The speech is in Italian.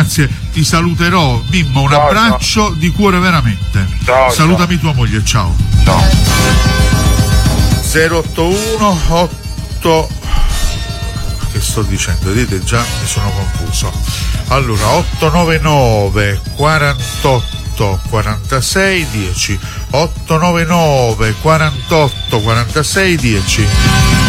grazie, ti saluterò. Mimmo, un abbraccio di cuore veramente. Salutami tua moglie, ciao. 081 8, che sto dicendo? Vedete, già mi sono confuso. Allora, 899 48 46 10, 899 48 46 10.